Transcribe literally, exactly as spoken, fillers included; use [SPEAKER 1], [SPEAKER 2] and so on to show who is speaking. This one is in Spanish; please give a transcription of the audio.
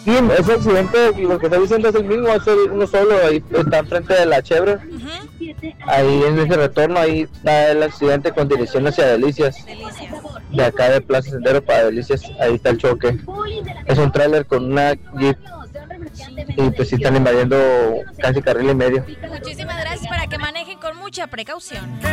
[SPEAKER 1] Sí, ese accidente, lo que está diciendo es el mismo, es el- uno solo, ahí está enfrente de la Chevrolet.
[SPEAKER 2] Uh-huh.
[SPEAKER 1] Ahí en ese retorno, ahí está el accidente con dirección hacia Delicias.
[SPEAKER 2] Delicias.
[SPEAKER 1] De acá de Plaza Sendero para Delicias, ahí está el choque. Es un tráiler con una Jeep y pues sí están invadiendo casi carril y medio.
[SPEAKER 2] Muchísimas gracias, para que manejen con mucha precaución.